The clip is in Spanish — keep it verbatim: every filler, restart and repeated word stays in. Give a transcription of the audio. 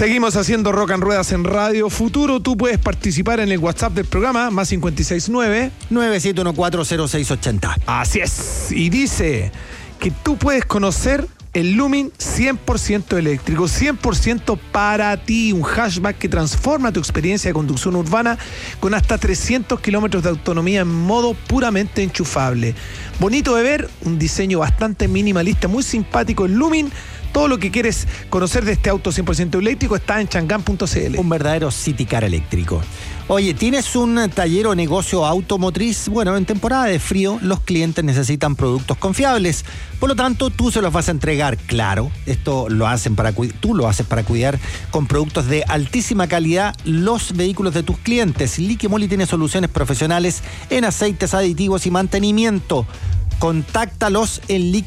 Seguimos haciendo Rock and Ruedas en Radio Futuro. Tú puedes participar en el WhatsApp del programa, más cinco seis nueve nueve siete uno cuatro cero seis ocho cero. Así es. Y dice que tú puedes conocer el Lumin cien por ciento eléctrico, cien por ciento para ti. Un hatchback que transforma tu experiencia de conducción urbana con hasta trescientos kilómetros de autonomía en modo puramente enchufable. Bonito de ver, un diseño bastante minimalista, muy simpático el Lumin. Todo lo que quieres conocer de este auto cien por ciento eléctrico está en changán punto c l. Un verdadero city car eléctrico. Oye, ¿tienes un taller o negocio automotriz? Bueno, en temporada de frío los clientes necesitan productos confiables. Por lo tanto, tú se los vas a entregar, claro. Esto lo hacen para tú lo haces para cuidar con productos de altísima calidad los vehículos de tus clientes. Liqui Moly tiene soluciones profesionales en aceites, aditivos y mantenimiento. Contáctalos en